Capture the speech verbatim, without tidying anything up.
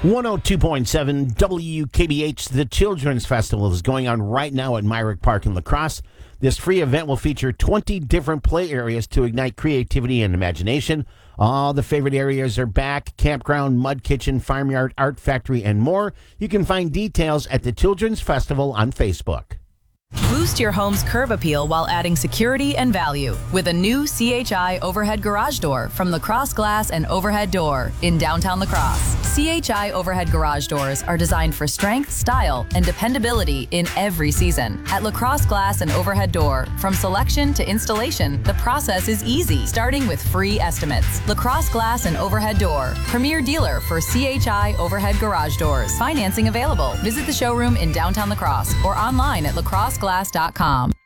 one oh two point seven W K B H, the Children's Festival is going on right now at Myrick Park in La Crosse. This free event will feature twenty different play areas to ignite creativity and imagination. All the favorite areas are back: campground, mud kitchen, farmyard, art factory, and more. You can find details at the Children's Festival on Facebook. Boost your home's curb appeal while adding security and value with a new C H I overhead garage door from La Crosse Glass and Overhead Door in downtown La Crosse. C H I overhead garage doors are designed for strength, style, and dependability in every season. At La Crosse Glass and Overhead Door, from selection to installation, the process is easy, starting with free estimates. La Crosse Glass and Overhead Door, premier dealer for C H I overhead garage doors. Financing available. Visit the showroom in downtown La Crosse or online at lacrosse glass dot com.